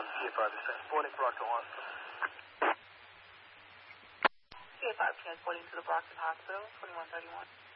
CA5 transporting Brockton Hospital. CA5 transporting to the Brockton Hospital, 2131.